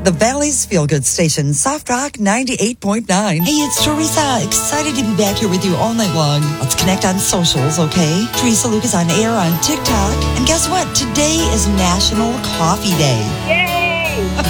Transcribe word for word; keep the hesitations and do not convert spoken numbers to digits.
The Valley's Feel Good Station, Soft Rock ninety-eight point nine. Hey, it's Teresa. Excited to be back here with you all night long. Let's connect on socials, okay? Teresa Luke is on air on TikTok. And guess what? Today is National Coffee Day. Yay!